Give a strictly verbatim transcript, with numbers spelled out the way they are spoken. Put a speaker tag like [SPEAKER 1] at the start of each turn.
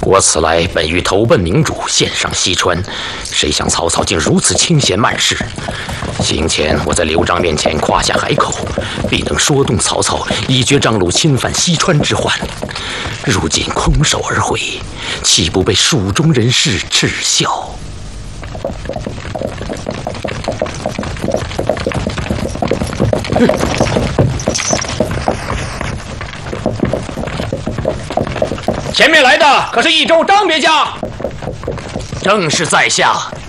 [SPEAKER 1] 我此来本欲投奔明主，献上西川，谁想曹操竟如此轻贤慢士。行前我在刘璋面前夸下海口，必能说动曹操，以绝张鲁侵犯西川之患。如今空手而回，岂不被蜀中人士耻笑？前面来的可是益州张别驾？正是在下。